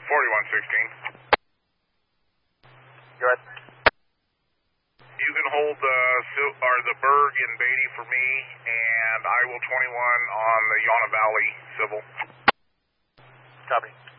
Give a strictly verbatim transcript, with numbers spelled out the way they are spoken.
forty-one sixteen. Go ahead. You can hold the or the Berg and Beatty for me, and I will twenty-one on the Yana Valley Civil. Copy.